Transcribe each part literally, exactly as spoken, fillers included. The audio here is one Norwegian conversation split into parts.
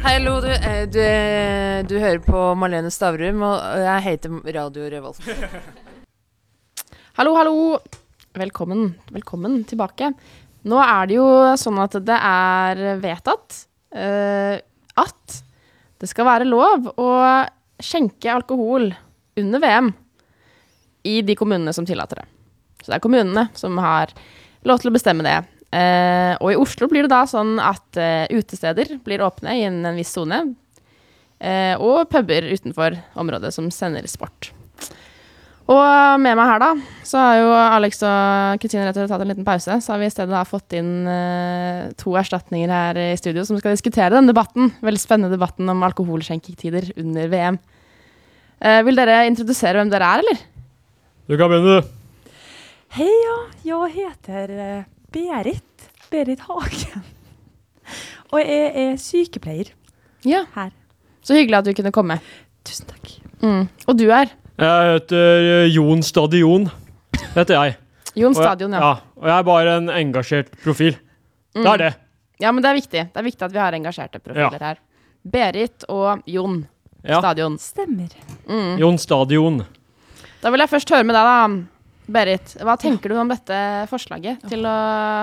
Hallo, du, eh, du, eh, du hører på Marlene Stavrum, og jeg heter Radio Revolt. Hallo, hallo. Velkommen, velkommen tilbake. Nå er det jo sånn at det er vedtatt uh, at det skal være lov å skjenke alkohol under V M i de kommunene som tillater det. Så det er kommunene som har lov til å bestemme det. Uh, og i Oslo blir det da sånn at uh, utesteder blir åpne i en, en viss zone, uh, og puber utenfor området som sender sport. Og med meg her da, så har jo Alex og Kristine rett og slett tatt en liten pause, så har vi i stedet da fått inn uh, to erstatninger her i studio som skal diskutere den debatten, veldig spennende debatten om alkoholskjenketider under V M. Uh, vil dere introdusere hvem dere er, eller? Du kan begynne. Hej, ja. Jeg heter uh, Berit, Berit Hagen, og jeg er sykepleier ja. Her. Så hyggelig at du kunne komme. Tusen takk. Mm. Og du er? Jeg heter Jon Stadion, heter jeg. Jon Stadion, ja. ja. Og jeg er bare en engasjert profil. Mm. Det er det. Ja, men det er viktig. Det er viktig at vi har engasjerte profiler ja. her. Berit og Jon ja. Stadion. Stemmer. Mm. Jon Stadion. Da vil jeg først høre med deg da, Berit. Hva tenker du om dette forslaget til å,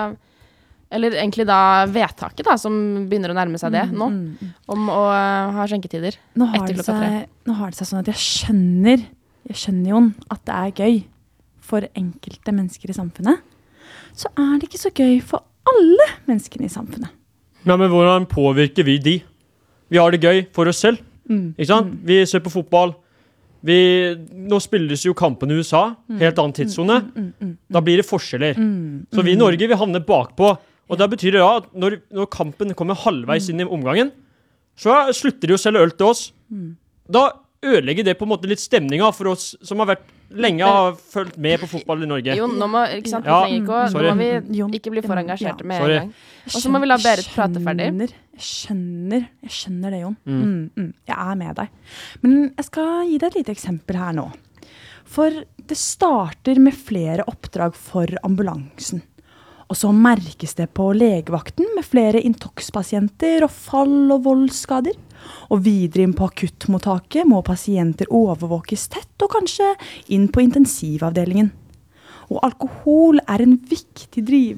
eller egentlig da vedtaket da, som begynner å nærme seg det nå, om å ha skjenketider nå har etter klokka tre? Seg, nå har det seg sånn at jeg skjønner, jeg skjønner jo at det er gøy for enkelte mennesker i samfunnet. Så er det ikke så gøy for alle menneskene i samfunnet. Nei, men hvordan påvirker vi de? Vi har det gøy for oss selv, mm. ikke sant? Mm. Vi ser på fotball. Vi, nå spilles jo kampen i U S A, mm. helt annen tidszone. Mm, mm, mm, mm. Da blir det forskjeller. Mm, så vi i Norge, vi havner bakpå. Og det betyr det da, at når, når kampen kommer halvveis inn i omgangen, så slutter de å selge øl til oss. Mm. Da ødelegger det på en måte litt stemninga for oss som har vært lenge har fulgt med på fotball i Norge. Jo, nå må, ikke sant, ja, vi ikke, nå må vi ikke bli for engasjerte ja. med Sorry. en gang. Og så må vi la Berit prate ferdig. Jeg skjønner, jeg skjønner det, Jon. Mm. Mm, mm, jeg er med deg. Men jeg skal gi deg et lite eksempel her nå. For det starter med flere oppdrag for ambulansen. Og så merkes det på legevakten med flere intox-pasienter og fall- og voldsskader. Og videre inn på akuttmottaket må pasienter overvåkes tett og kanskje inn på intensivavdelingen. Og alkohol er en viktig driv.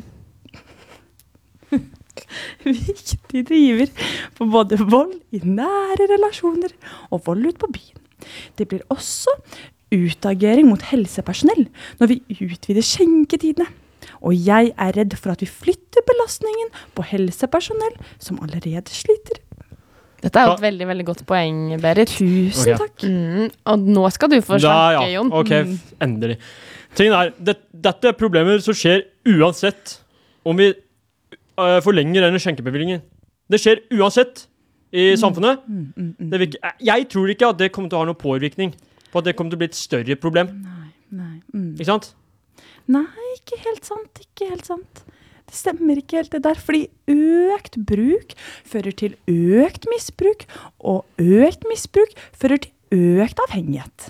viktig driver for både vold i nære relasjoner og vold ut på byen. Det blir også utagering mot helsepersonell når vi utvider skjenketidene. Og jeg er redd for at vi flytter belastningen på helsepersonell som allerede sliter. Dette er jo et veldig, veldig godt poeng, Berit. Tusen okay. takk. Mm, og nå skal du få snakke, ja. Jon. Ok, endelig. Tingen er, det, dette er problemer som skjer uansett om vi uh, forlenger denne skjenkebevillingen. Det skjer uansett i mm. samfunnet. Mm, mm, mm. Det vil, jeg tror ikke at det kommer til å ha noen påvirkning på at det kommer til å bli et større problem. Nei, nei. Mm. Ikke sant? Nei, ikke helt sant, ikke helt sant. Det stemmer ikke helt det der, fordi økt bruk fører til økt misbruk, og økt misbruk fører til økt avhengighet.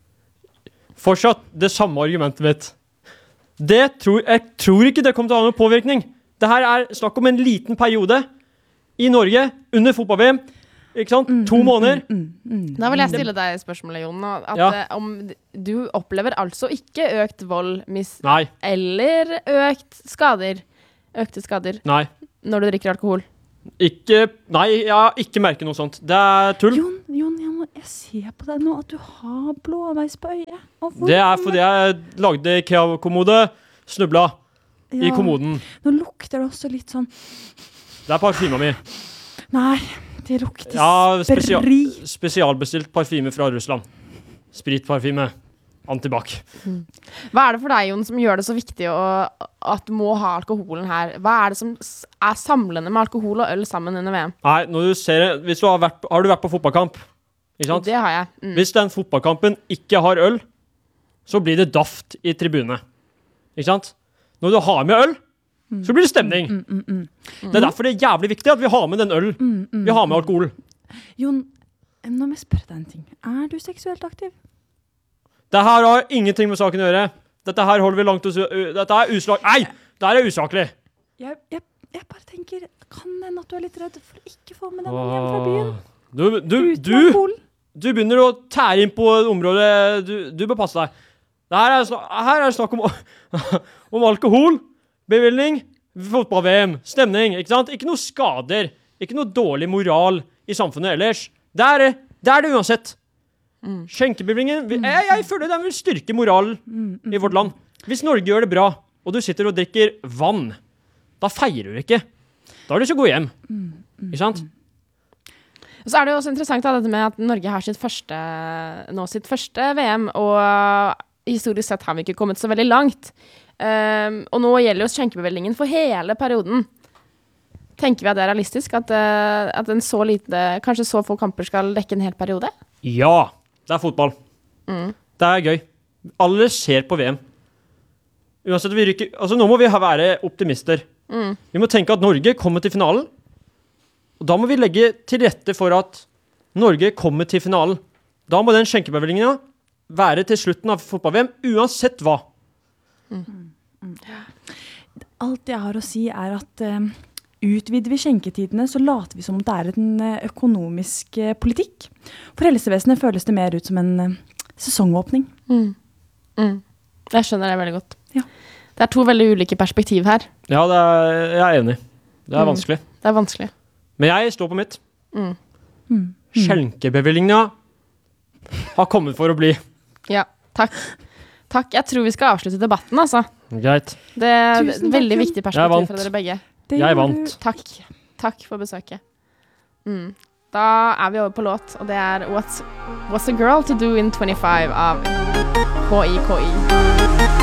Fortsatt det samme argumentet mitt. Det tror, jeg tror ikke det kommer til å ha noen påvirkning. Dette er snakk om en liten periode i Norge under fotball-V M. Ikke sant? Mm, to måneder. Mm, mm, mm. Da vil jeg stille deg spørsmålet, Jon. At ja. om du opplever altså ikke økt vold mis- Nei. eller økt skader, økte skader Nei. når du drikker alkohol? Ikke, nei, jeg har ikke merket noe sånt. Det er tull. Jon, Jon, jeg, må, jeg ser på deg nå at du har blåveis på øyet. Det er fordi jeg lagde IKEA-kommode, snubla ja. i kommoden. Nå lukter det også litt sånn... Det er parfyma mi. Nei, det lukter ja, spesia- sprit. Spesialbestilt parfyme fra Russland. Spritparfyme. Antibac. Mm. Hva er det for deg, Jon, som gjør det så viktig å, at du må ha alkoholen her? Hva er det som er samlende med alkohol og øl sammen under V M? Nei, når du ser det, hvis du har, vært, har du vært på fotballkamp? Ikke sant? Det har jeg. Mm. Hvis den fotballkampen ikke har øl, så blir det daft i tribune. Ikke sant? Når du har med øl, så blir det stemning. Mm, mm, mm, mm. Det er derfor det er jævlig viktig at vi har med den øl. Mm, mm, vi har med alkohol. Jon, nå må jeg spørre deg en ting. Er du seksuelt aktiv? Det her har ingenting med saken å gjøre. Dette her holder vi langt å... Dette er uslag... Nei! Det her er usaklig. Jeg, jeg, jeg bare tenker, kan det hende at du er litt redd for å ikke få med deg noen hjem fra byen? Du, du, Uten du, alkohol? du begynner å tære inn på et område. Du, du bør passe deg. Det her er, snak, her er snakk om, om alkohol, bevilgning, fotball-V M, stemning, ikke sant? Ikke noe skader, ikke noe dårlig moral i samfunnet ellers. Det er det, er det uansett. Mm. Skjenkebevilgningen, jeg, jeg føler den vil styrke moralen mm, mm, i vårt land. Hvis Norge gjør det bra, og du sitter og drikker vann, da feirer du ikke. Da har du ikke gå hjem. Mm, mm, ikke sant? Og så er det jo også interessant da, dette med at Norge har sitt første, nå sitt første V M, og historisk sett har vi ikke kommet så veldig langt. Um, og nå gjelder jo skjenkebevilgningen for hele perioden. Tenker vi at det er realistisk, at, uh, at en så lite, kanskje så få kamper skal dekke en hel periode? Ja, det er fotball. Mm. Det er gøy. Alle ser på V M. Uansett, vi rykker, altså nå må vi være optimister. Mm. Vi må tenke at Norge kommer til finalen, og da må vi legge til rette for at Norge kommer til finalen. Da må den skjenkebevilgningen være til slutten av fotball-V M, uansett hva. Mm. Mm. Alt jeg har å si er at uh, utvider vi skjenketidene, så later vi som om det er en uh, økonomisk uh, politikk. For helsevesenet føles det mer ut som en uh, sesongåpning. Mm. Mm. Jeg skjønner det veldig godt. Ja. Det er to veldig ulike perspektiv her. Ja, det er, jeg er enig. Det er mm. vanskelig. Det er vanskelig. Men jeg står på mitt. Mm. Mm. Skjenkebevilgningen har kommet for å bli. Ja, takk. Takk, jeg tror vi skal avslutte debatten, altså. Greit. Det er et veldig viktig perspektiv fra dere begge. Det jeg vant. Takk. Takk for besøket. Mm. Da er vi over på låt, og det er What's, What's a Girl to Do in twenty-five av K I K I.